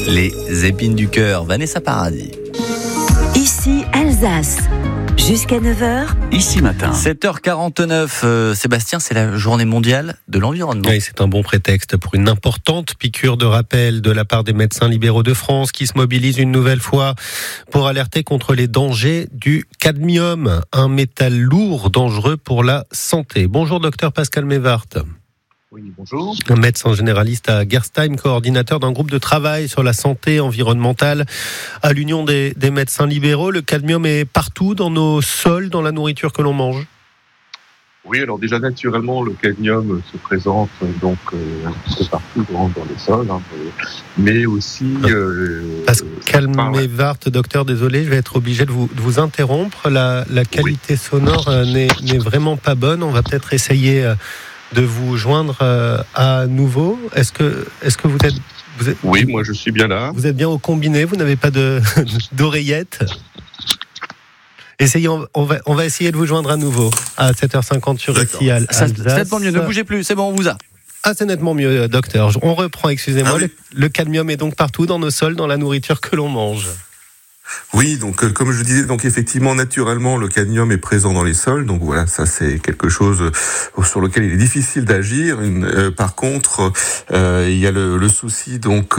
Les épines du cœur, Vanessa Paradis. Ici Alsace, jusqu'à 9h. Ici matin. 7h49, Sébastien, c'est la journée mondiale de l'environnement. Oui, c'est un bon prétexte pour une importante piqûre de rappel de la part des médecins libéraux de France qui se mobilisent une nouvelle fois pour alerter contre les dangers du cadmium, un métal lourd dangereux pour la santé. Bonjour docteur Pascal Mévart. Oui, bonjour. Un médecin généraliste à Gerstheim, coordinateur d'un groupe de travail sur la santé environnementale à l'Union des médecins libéraux. Le cadmium est partout dans nos sols, dans la nourriture que l'on mange. Oui, alors déjà naturellement, le cadmium se présente donc un peu partout dans les sols, mais aussi... Pascal Mévart, docteur, désolé, je vais être obligé de vous interrompre. La qualité sonore n'est vraiment pas bonne. On va peut-être essayer de vous joindre à nouveau. Est-ce que vous êtes... Oui, moi je suis bien là. Vous êtes bien au combiné, vous n'avez pas d'oreillette. Essayez, on va essayer de vous joindre à nouveau à 7h50 sur ici à Alsace. C'est nettement mieux, ne bougez plus, c'est bon, on vous a. Ah, c'est nettement mieux, docteur. On reprend, excusez-moi. Oui. Le cadmium est donc partout dans nos sols, dans la nourriture que l'on mange. Oui, donc comme je disais, donc effectivement, naturellement, le cadmium est présent dans les sols. Donc voilà, ça c'est quelque chose sur lequel il est difficile d'agir. Par contre, il y a le souci donc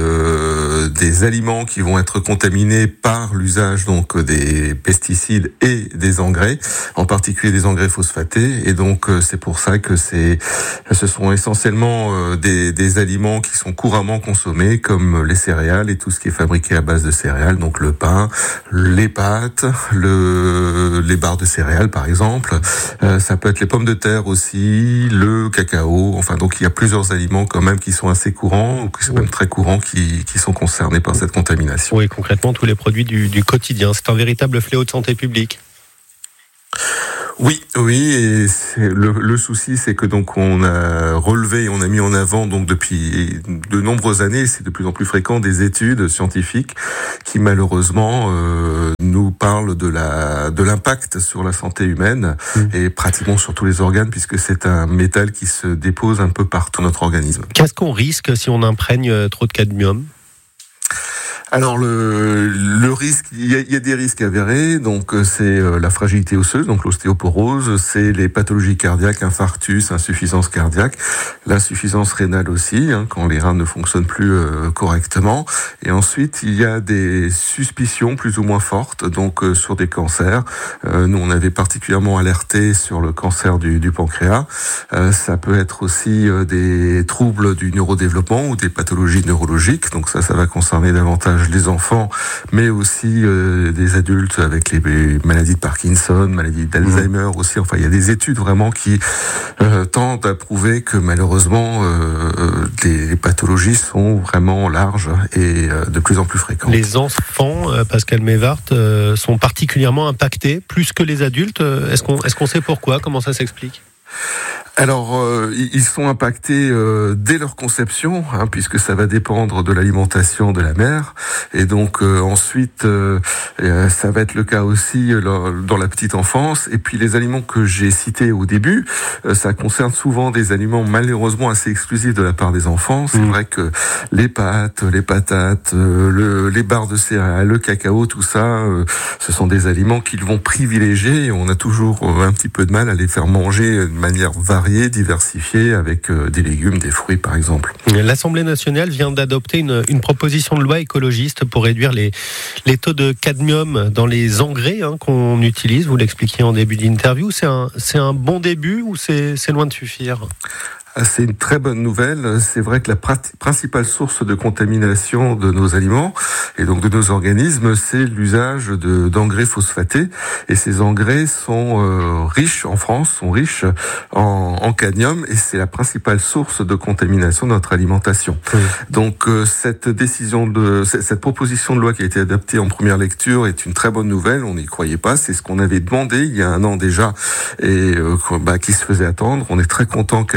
des aliments qui vont être contaminés par l'usage donc des pesticides et des engrais, en particulier des engrais phosphatés. Et donc c'est pour ça que ce sont essentiellement des aliments qui sont couramment consommés, comme les céréales et tout ce qui est fabriqué à base de céréales, donc le pain, les pâtes, les barres de céréales par exemple, ça peut être les pommes de terre aussi, le cacao, enfin donc il y a plusieurs aliments quand même qui sont assez courants, ou qui sont même très courants, qui sont concernés par cette contamination. Oui, concrètement tous les produits du quotidien, c'est un véritable fléau de santé publique. Oui, et le souci, c'est que donc on a relevé et on a mis en avant donc depuis de nombreuses années, c'est de plus en plus fréquent, des études scientifiques qui malheureusement nous parlent de l'impact sur la santé humaine et pratiquement sur tous les organes, puisque c'est un métal qui se dépose un peu partout dans notre organisme. Qu'est-ce qu'on risque si on imprègne trop de cadmium ? Alors le risque, il y a des risques avérés, donc c'est la fragilité osseuse, donc l'ostéoporose, c'est les pathologies cardiaques, infarctus, insuffisance cardiaque, l'insuffisance rénale aussi, quand les reins ne fonctionnent plus correctement. Et ensuite il y a des suspicions plus ou moins fortes, donc sur des cancers. Nous on avait particulièrement alerté sur le cancer du pancréas. Ça peut être aussi des troubles du neurodéveloppement ou des pathologies neurologiques, donc ça va concerner davantage les enfants, mais aussi des adultes avec les maladies de Parkinson, maladies d'Alzheimer aussi. Enfin, il y a des études vraiment qui tentent à prouver que malheureusement les pathologies sont vraiment larges et de plus en plus fréquentes. Les enfants, Pascal Mévart, sont particulièrement impactés, plus que les adultes. Est-ce qu'on sait pourquoi ? Comment ça s'explique ? Alors, ils sont impactés dès leur conception, puisque ça va dépendre de l'alimentation de la mère. Et donc ensuite, ça va être le cas aussi dans la petite enfance. Et puis les aliments que j'ai cités au début, ça concerne souvent des aliments malheureusement assez exclusifs de la part des enfants. C'est vrai que les pâtes, les patates, les barres de céréales, le cacao, tout ça, ce sont des aliments qu'ils vont privilégier. Et on a toujours un petit peu de mal à les faire manger de manière variée, diversifiée, avec des légumes, des fruits par exemple. L'Assemblée nationale vient d'adopter une proposition de loi écologiste pour réduire les taux de cadmium dans les engrais qu'on utilise. Vous l'expliquiez en début d'interview. C'est un bon début ou c'est loin de suffire ? C'est une très bonne nouvelle. C'est vrai que la principale source de contamination de nos aliments et donc de nos organismes, c'est l'usage d'engrais phosphatés. Et ces engrais sont riches en France, sont riches en cadmium, et c'est la principale source de contamination de notre alimentation. Oui. Donc cette proposition de loi qui a été adoptée en première lecture est une très bonne nouvelle. On n'y croyait pas. C'est ce qu'on avait demandé il y a un an déjà et qui se faisait attendre. On est très content qu'elle soit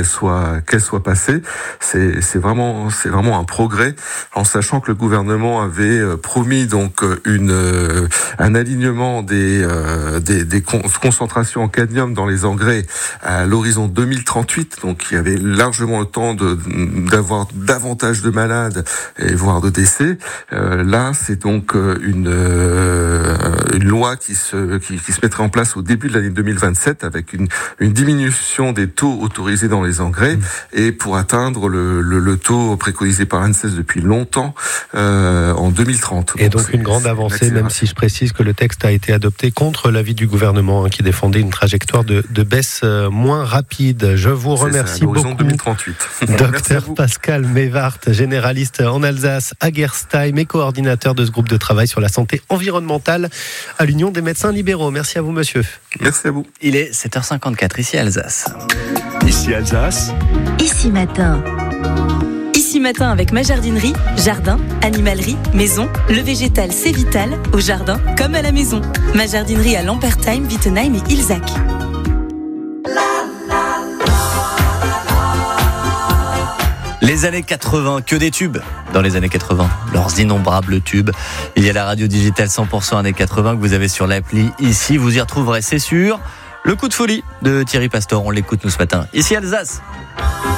soit passée. C'est vraiment un progrès, en sachant que le gouvernement avait promis donc un alignement des concentrations en cadmium dans les engrais à l'horizon 2038. Donc il y avait largement le temps d'avoir davantage de malades et voire de décès. Là, c'est donc une loi qui se mettrait en place au début de l'année 2027 avec une diminution des taux autorisés dans les engrais et pour atteindre le taux préconisé par l'ANSES depuis longtemps en 2030. Et donc une grande avancée, même si je précise que le texte a été adopté contre l'avis du gouvernement qui défendait une trajectoire de baisse moins rapide. Je vous remercie beaucoup. 2038. Docteur Pascal Mévart, généraliste en Alsace à Gerstheim et coordinateur de ce groupe de travail sur la santé environnementale à l'Union des médecins libéraux. Merci à vous, monsieur. Merci à vous. Il est 7h54 ici à Alsace. Ici Alsace. Ici matin. Ici matin avec ma jardinerie, jardin, animalerie, maison, le végétal c'est vital, au jardin comme à la maison. Ma jardinerie à Lampertheim, Wittenheim et Ilzach. Les années 80, que des tubes dans les années 80, leurs innombrables tubes. Il y a la radio digitale 100% années 80 que vous avez sur l'appli ici, vous y retrouverez, c'est sûr, le coup de folie de Thierry Pastor, on l'écoute nous ce matin, ici Alsace.